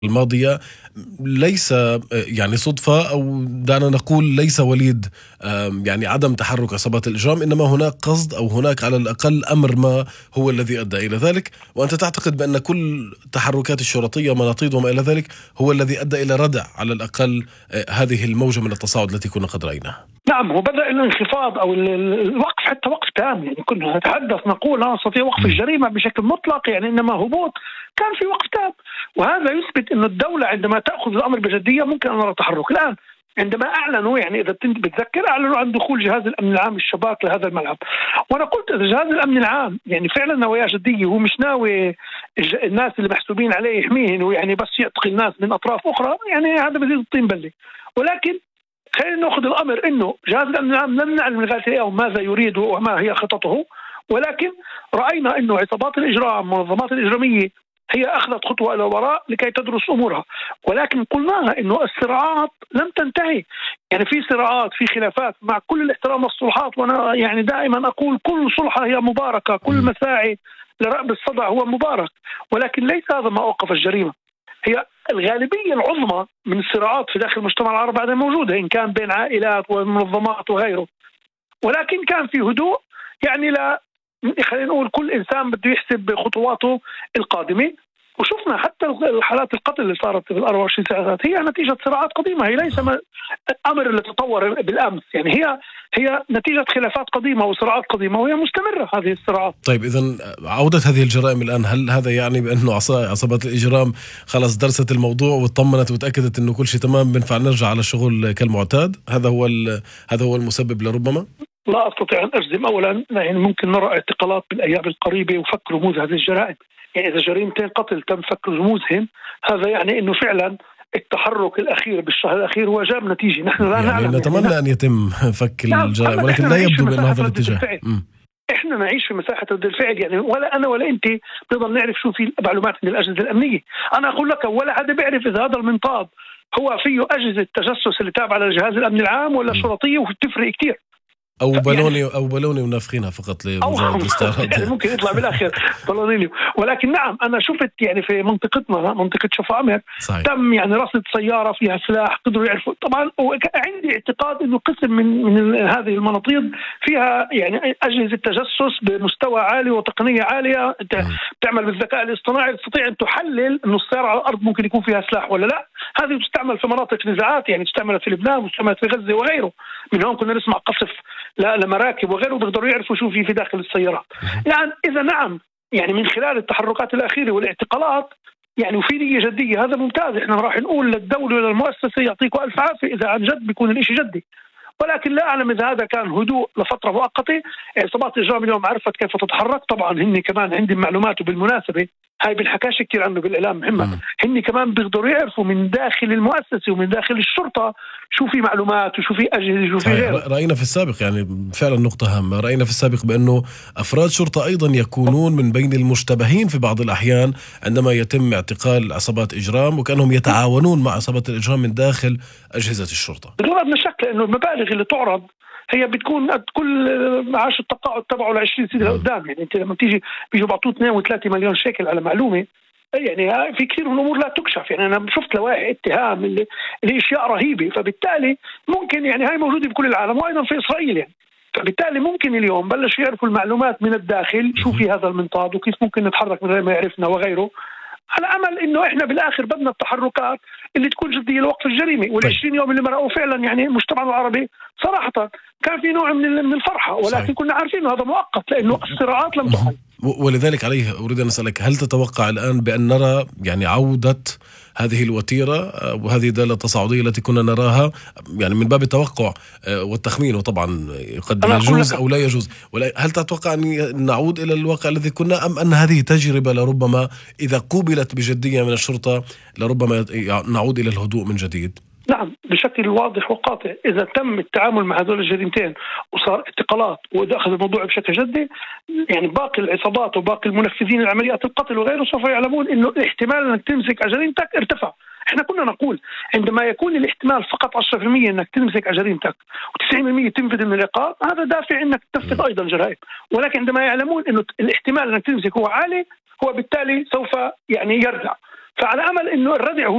الماضية ليس يعني صدفة، أو دعنا نقول ليس وليد يعني عدم تحرك عصابات الإجرام، إنما هناك قصد أو هناك على الأقل أمر ما هو الذي أدى إلى ذلك. وأنت تعتقد بأن كل تحركات الشرطية ومناطيد وما إلى ذلك هو الذي أدى إلى ردع على الأقل هذه الموجة من التصاعد التي كنا قد رأيناها. نعم، هو بدأ الانخفاض أو الوقف، حتى وقف تام. يعني كنا نتحدث نقول لا نستطيع وقف الجريمة بشكل مطلق، يعني إنما هبوط. كان في وقف تام، وهذا يثبت أن الدولة عندما تأخذ الأمر بجدية ممكن أن نرى تحرك. الآن عندما أعلنوا، يعني إذا بتذكر، أعلنوا عن دخول جهاز الأمن العام الشباك لهذا الملعب. وأنا قلت إذا جهاز الأمن العام يعني فعلا نوايا جدية، هو مش ناوي الناس اللي محسوبين عليه يحميهن، ويعني بس يعتقل الناس من أطراف أخرى، يعني هذا بزيد الطين بلة. ولكن خلينا نأخذ الأمر أنه جهاز الأمن العام لم نعلم لغاية اليوم ماذا يريد وما هي خططه، ولكن رأينا أنه عصابات الإجرام والمنظمات الإجرامية هي أخذت خطوة إلى الوراء لكي تدرس أمورها. ولكن قلناها أنه الصراعات لم تنتهي، يعني في صراعات، في خلافات، مع كل الاحترام والصلحات. وأنا يعني دائما أقول كل صلحة هي مباركة، كل مساعي لرأب الصدع هو مبارك، ولكن ليس هذا ما أوقف الجريمة. هي الغالبية العظمى من الصراعات في داخل المجتمع العربي بعدها موجودة، إن كان بين عائلات ومنظمات وغيره، ولكن كان في هدوء. يعني لا، خلينا نقول كل إنسان بده يحسب خطواته القادمة. وشفنا حتى الحالات القتل اللي صارت في 24 ساعة هي نتيجة صراعات قديمة، هي ليس أمر اللي تطور بالأمس، يعني هي نتيجة خلافات قديمة وصراعات قديمة، وهي مستمرة هذه الصراعات. طيب إذن عودة هذه الجرائم الآن، هل هذا يعني بأنه عصابات الإجرام خلاص درست الموضوع واطمنت وتأكدت إنه كل شيء تمام بنفع نرجع على الشغل كالمعتاد؟ هذا هو المسبب لربما؟ لا أستطيع أن أجزم. أولا يعني ممكن نرى اعتقالات بالأيام القريبة وفك رموز هذه الجرائم. يعني إذا جريمتين قتل تم فك رموزهم، هذا يعني إنه فعلا التحرك الأخير بالشهر الأخير هو جاب نتيجة. نحن لا نعلم، نتمنى يعني أن يتم فك الجرائم، ولكن لا يبدو بأن هذا الاتجاه. إحنا نعيش في مساحة رد الفعل، يعني ولا أنا ولا أنت نقدر نعرف شو في المعلومات من الأجهزة الأمنية. أنا أقول لك ولا حدا بيعرف إذا هذا المنطاد هو فيه أجهزة تجسس اللي تابعة لجهاز الأمن العام ولا شرطية، وتفرق كتير. أو بالوني ونافخينها فقط لمجرد الاستعراض. يعني ممكن يطلع بالاخر بالونيليو. ولكن نعم، انا شفت يعني في منطقتنا، منطقه شفا عمر، تم يعني رصد سياره فيها سلاح، قدروا يعرفوا. طبعا عندي اعتقاد انه قسم من هذه المناطيد فيها يعني اجهزه تجسس بمستوى عالي وتقنيه عاليه، تعمل بالذكاء الاصطناعي، تستطيع ان تحلل انه السياره على الارض ممكن يكون فيها سلاح ولا لا. هذه تستعمل في مناطق نزاعات، يعني تستعمل في لبنان واستعملت في غزه وغيره. من هون كنا نسمع قصف لمراكب وغيره، بيقدروا يعرفوا شو في داخل السيارات. يعني إذا نعم، يعني من خلال التحركات الأخيرة والاعتقالات يعني وفي نية جدية، هذا ممتاز. احنا راح نقول للدولة وللمؤسسة يعطيكم ألف عافية إذا عن جد بيكون الإشي جدي. ولكن لا أعلم إذا هذا كان هدوء لفترة مؤقتة. عصابات الإجرام اليوم عرفت كيف تتحرك. طبعا هن كمان عندي معلومات، وبالمناسبة هاي بنحكاش كتير عنه بالإعلام مهمة، هن كمان بيقدروا يعرفوا من داخل المؤسسة ومن داخل الشرطة شو في معلومات وشو في أجهزة شو في غيره. رأينا في السابق، يعني فعلا نقطة هامة، رأينا في السابق بأنه أفراد شرطة أيضا يكونون من بين المشتبهين في بعض الأحيان عندما يتم اعتقال عصابات إجرام، وكأنهم يتعاونون مع عصابات الإجرام من داخل أجهزة الشرطة. بغض الشك، لأنه المبالغ اللي تعرض هي بتكون كل معاش التقاعد تبعه ل20 سنة قدام. يعني انت لما بيجوا بعطوه 2 و3 مليون شيكل على معلومة، يعني في كثير من الامور لا تكشف. يعني انا شفت لوائح اتهام اللي اشياء رهيبه، فبالتالي ممكن يعني هاي موجوده بكل العالم وايضا في اسرائيل. يعني فبالتالي ممكن اليوم بلشوا يعرفوا المعلومات من الداخل، شو في هذا المنطاد وكيف ممكن نتحرك من غير ما يعرفنا وغيره، على امل انه احنا بالاخر بدنا التحركات اللي تكون جديه لوقف الجريمه. وال20 يوم اللي مرقوا فعلا يعني المجتمع العربي صراحه كان في نوع من الفرحه، ولكن صحيح. كنا عارفين هذا مؤقت لانه الصراعات لم تحل. ولذلك عليه أريد أن أسألك، هل تتوقع الآن بأن نرى يعني عودة هذه الوتيرة وهذه الدالة التصاعدية التي كنا نراها، يعني من باب التوقع والتخمين، وطبعا قد يجوز أو لا يجوز، هل تتوقع أن نعود إلى الواقع الذي كنا، أم أن هذه تجربة لربما إذا قوبلت بجدية من الشرطة لربما نعود إلى الهدوء من جديد؟ نعم، بشكل واضح وقاطع. إذا تم التعامل مع هذول الجريمتين وصار اعتقالات وإذا أخذ الموضوع بشكل جدي، يعني باقي العصابات وباقي المنفذين لعمليات القتل وغيره سوف يعلمون إنه الاحتمال أنك تمسك على جريمتك ارتفع. احنا كنا نقول عندما يكون الاحتمال فقط 10% انك تمسك على جريمتك و90% تنفذ من العقاب، هذا دافع انك تنفذ ايضا جرائم. ولكن عندما يعلمون انه الاحتمال انك تمسك هو عالي، هو بالتالي سوف يعني يرجع. فعلى امل انه الردع